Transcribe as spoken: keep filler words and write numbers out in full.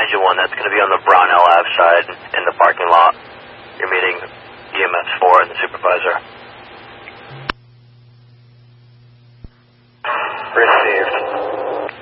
Engine one, that's going to be on the Brownell Ave side in the parking lot. You're meeting E M S four and the supervisor. Received.